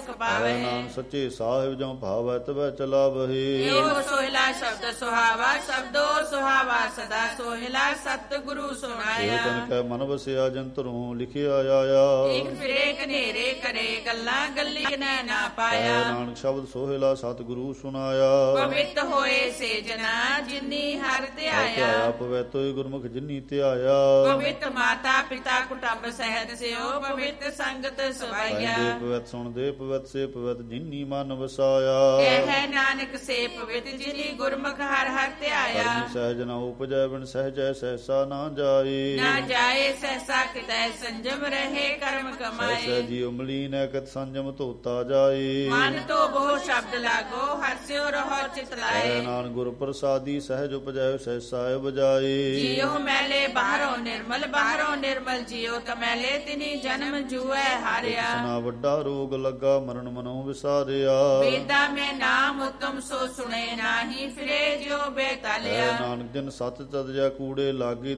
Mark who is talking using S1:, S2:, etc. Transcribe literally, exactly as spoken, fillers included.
S1: ਸੁਖ ਪਾਵੇ।
S2: ਨਾਨਕ ਸੱਚੇ ਸਾਹਿਬ ਜਉ ਭਾਵੈ ਤਵੈ ਚਲਾ ਬਹੀ।
S1: ਇਹੋ ਸੋਹਿਲਾ ਸ਼ਬਦ ਸੁਹਾਵਾ ਸ਼ਬਦੋ ਸੁਹਾਵਾ ਸਦਾ ਸੋਹਿਲਾ ਸਤਿਗੁਰੂ ਸੁਣਾਇਆ।
S2: ਤਨ ਕੈ ਮਨ ਵਸਿਆ ਜੰਤਰੋਂ ਲਿਖਿਆ ਆਇਆ।
S1: ਇੱਕ ਫਿਰੇ ਕਨੇਰੇ ਕਰੇ ਗੱਲਾਂ ਗੱਲੀ ਨੈ ਨਾ ਪਾਇਆ।
S2: ਨਾਨਕ ਸ਼ਬਦ ਸੋਹਿਲਾ ਸਤਿਗੁਰੂ ਸੁਨਾਇਆ।
S1: ਪਵਿੱਤ ਹੋਏ ਸੇ ਜਨਾ ਜਿਨੀ ਹਰਿ ਧਿਆਇਆ।
S2: ਪਵਿੱਤ ਹੋਏ ਗੁਰਮੁਖ ਜਿਨੀ ਧਿਆਇਆ।
S1: ਪਵਿੱਤ ਮਾਤਾ ਪਿਤਾ ਕੁਟੰਬ ਸਹਿਤ ਸਿਓ ਪਵਿੱਤ ਸੰਗਤ ਸਵਾਇਆ।
S2: ਪਵਿੱਤ ਸੁਣਦੇ ਪਵਿੱਤ ਸੇ ਪਵਿੱਤ ਜਿਨੀ ਮਨ ਵਸਾਇਆ।
S1: ਕਹਿ ਨਾਨਕ ਸੇ ਪਵਿੱਤ ਜਿਨੀ ਗੁਰਮੁਖ ਹਰਿ ਹਰਿ ਧਿਆਇਆ।
S2: ਸਹਿਜ ਨਾ ਉਪਜੈ ਬਿਨ ਸਹਿਜੈ ਸਹਿਸਾ ਨਾ ਜਾਏ।
S1: ਨਾ ਜਾਏ ਸਹਿਸਾ ਕਿਤੈ ਸੰਜਮ ਰਹੇ ਕਰਮ ਕਮਾਏ।
S2: ਸਹਿ ਜੀ ਉਮਲੀ ਨੈ ਕਤ ਸੰਜਮ ਧੋਤਾ ਜਾਏ।
S1: ਮਨ ਤੋ ਬਹੁ ਸ਼ਬਦ ਲਾਗੋ ਹਰਸਿਓ ਰਹੋ ਚਿਤ ਲਾਏ।
S2: ਨਾਨਕ ਗੁਰ ਪ੍ਰਸਾਦੀ ਸਹਿਜ ਉਪਜੈ ਸਹਿਸਾ ਬਜਾਏ।
S1: ਜੀਉ ਮੈਲੇ ਬਾਹਰੋਂ ਨਿਰਮਲ ਬਾਹਰੋਂ ਨਿਰਮਲ ਜੀਉ ਤਮੈਲੇ ਤਿਨੀ ਜਨਮ ਜੂਐ ਹਾਰਿਆ।
S2: ਨਾ ਵੱਡਾ ਰੋਗ ਲੱਗਾ ਮਰਨ ਮਨੋਂ ਵਿਸਾਰਿਆ।
S1: ਵੇਦਾਂ ਮੈਂ ਨਾਮ ਉਤਮ ਸੋ ਸੁਣੇ ਨਾਹੀ ਫਿਰੇ ਜਿਉ ਬੇਤਾਲਿਆ।
S2: ਨਾਨਕ ਜਨ ਸਤ ਤਦ ਜਾ ਕੂੜੇ ਲਾਗੇ